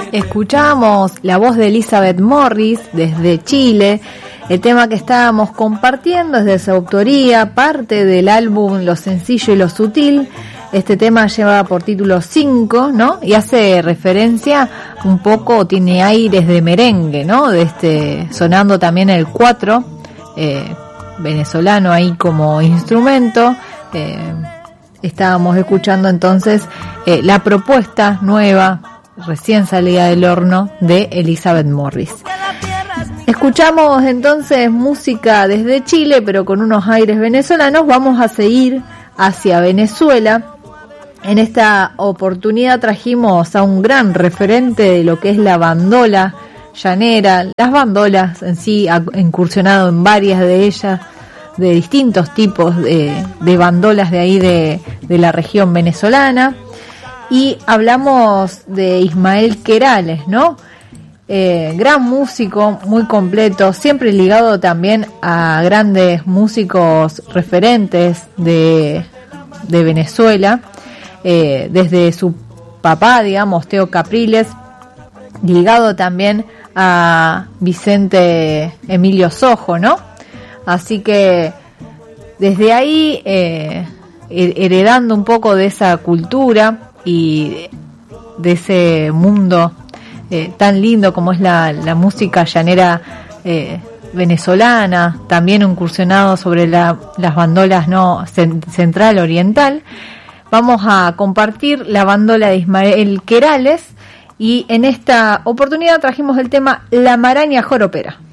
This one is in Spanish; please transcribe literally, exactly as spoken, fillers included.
Escuchamos la voz de Elizabeth Morris desde Chile. El tema que estábamos compartiendo es de su autoría, parte del álbum Lo Sencillo y Lo Sutil. Este tema lleva por título cinco, ¿no? Y hace referencia un poco, tiene aires de merengue, ¿no? De este, sonando también el cuatro, eh, venezolano ahí como instrumento. Eh, estábamos escuchando entonces eh, la propuesta nueva, recién salida del horno, de Elizabeth Morris. Escuchamos entonces música desde Chile, pero con unos aires venezolanos. Vamos a seguir hacia Venezuela. En esta oportunidad trajimos a un gran referente de lo que es la bandola llanera. Las bandolas en sí, ha incursionado en varias de ellas, de distintos tipos de, de bandolas de ahí de, de la región venezolana. Y hablamos de Ismael Querales, ¿no? Eh, gran músico, muy completo, siempre ligado también a grandes músicos referentes de, de Venezuela, eh, desde su papá, digamos, Teo Capriles, ligado también a Vicente Emilio Sojo, ¿no? Así que desde ahí, eh, heredando un poco de esa cultura y de ese mundo eh, tan lindo como es la, la música llanera eh, venezolana, también incursionado sobre la, las bandolas no central oriental, vamos a compartir la bandola de Ismael Querales y en esta oportunidad trajimos el tema La Maraña Joropera.